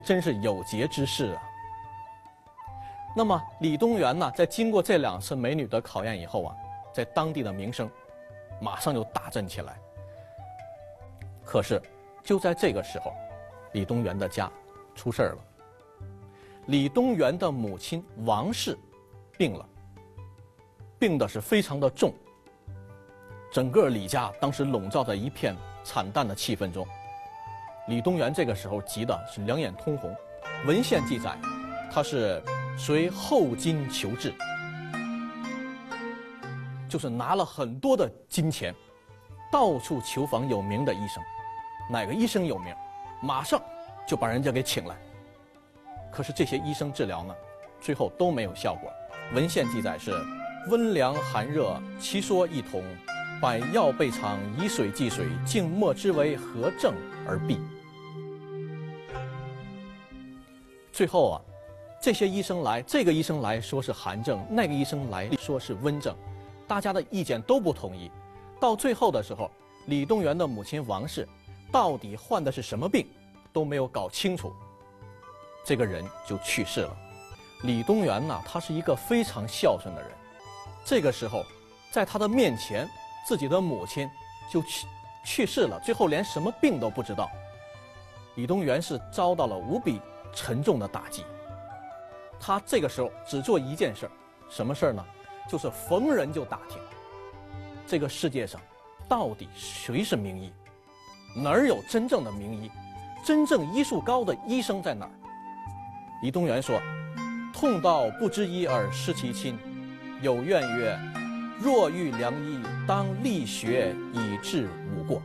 真是有节之士啊。那么李东垣呢，在经过这2次美女的考验以后啊，在当地的名声马上就大振起来。可是就在这个时候，李东垣的家出事儿了。李东垣的母亲王氏病了，病的是非常的重，整个李家当时笼罩在一片惨淡的气氛中。李东垣这个时候急的是两眼通红，文献记载，他是随后金求治，就是拿了很多的金钱，到处求访有名的医生，哪个医生有名，马上就把人家给请来。可是这些医生治疗呢，最后都没有效果。文献记载是温凉寒热，其说异同，百药备尝，以水济水，竟莫知为何症而毙。最后啊，这些医生来，这个医生来说是寒症，那个医生来说是温症，大家的意见都不统一。到最后的时候，李东垣的母亲王氏到底患的是什么病都没有搞清楚，这个人就去世了。李东垣呢，他是一个非常孝顺的人，这个时候在他的面前，自己的母亲就去世了，最后连什么病都不知道。李东垣是遭到了无比沉重的打击。他这个时候只做一件事，什么事儿呢？就是逢人就打听这个世界上到底谁是名医，哪儿有真正的名医，真正医术高的医生在哪儿。李东垣说，痛到不知医而失其亲，有怨曰，若遇良医，当力学以治吾过。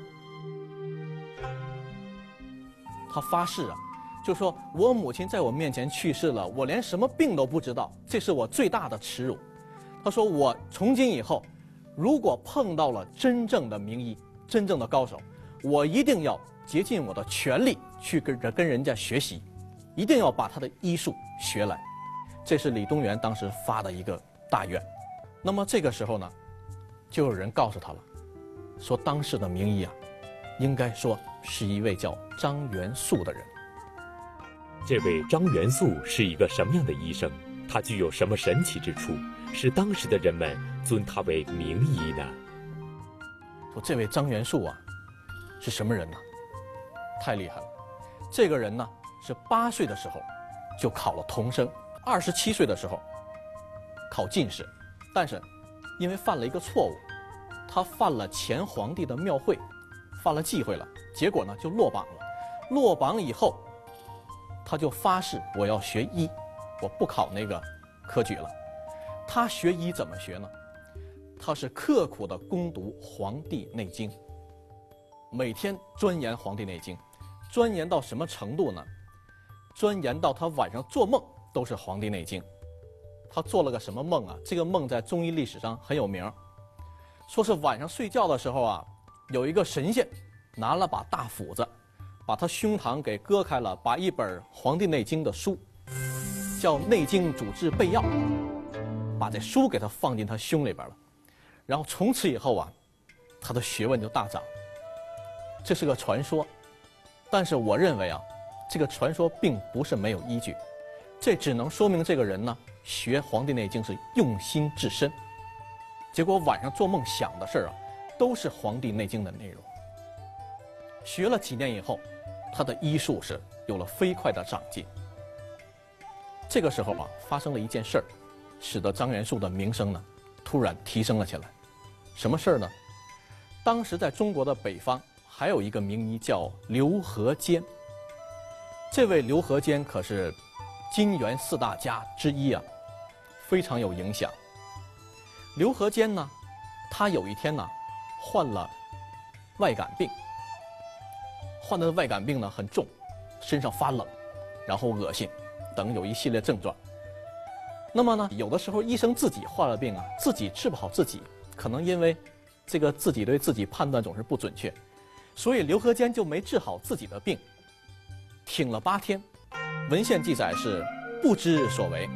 他发誓啊，就说我母亲在我面前去世了，我连什么病都不知道，这是我最大的耻辱。他说我从今以后，如果碰到了真正的名医，真正的高手，我一定要竭尽我的全力去跟人家学习，一定要把他的医术学来。这是李东垣当时发的一个大愿。那么这个时候呢，就有人告诉他了，说当时的名医啊，应该说是一位叫张元素的人。 这位张元素是一个什么样的医生？他具有什么神奇之处，使当时的人们尊他为名医呢？ 说这位张元素啊，是什么人呢？太厉害了！这个人呢，是8岁的时候就考了童生，27岁的时候考进士，但是因为犯了一个错误，他犯了前皇帝的庙会，犯了忌讳了，结果呢就落榜了。落榜以后，他就发誓我要学医，我不考那个科举了。他学医怎么学呢？他是刻苦地攻读《黄帝内经》，每天钻研《黄帝内经》，钻研到什么程度呢？钻研到他晚上做梦都是《黄帝内经》。他做了个什么梦啊？这个梦在中医历史上很有名，说是晚上睡觉的时候啊，有一个神仙拿了把大斧子，把他胸膛给割开了，把一本《黄帝内经》的书，叫《内经主治备要》，把这书给他放进他胸里边了。然后从此以后啊，他的学问就大涨。这是个传说，但是我认为啊，这个传说并不是没有依据，这只能说明这个人呢，学《黄帝内经》是用心至深。结果晚上做梦想的事儿啊，都是《黄帝内经》的内容。学了几年以后，他的医术是有了飞快的长进。这个时候啊，发生了一件事儿，使得张元素的名声呢，突然提升了起来。什么事儿呢？当时在中国的北方还有一个名医叫刘和坚。这位刘和坚可是金元4大家之一啊，非常有影响。刘和坚呢，他有一天呢，患了外感病，患的外感病呢很重，身上发冷，然后恶心等有一系列症状。那么呢，有的时候医生自己患了病啊，自己治不好自己，可能因为这个自己对自己判断总是不准确，所以刘和坚就没治好自己的病，挺了8天，文献记载是不知所为，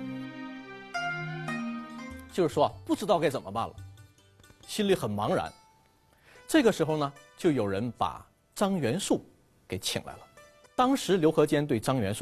就是说不知道该怎么办了，心里很茫然。这个时候呢，就有人把张元素给请来了。 当时刘和坚对张元素